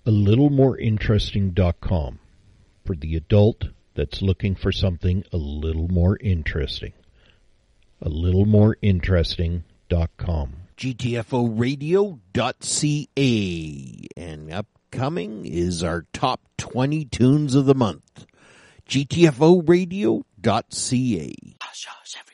AlittleMoreInteresting.com for the adult that's looking for something a little more interesting. AlittleMoreInteresting.com. GTFOradio.ca. And upcoming is our top 20 tunes of the month. GTFOradio.ca.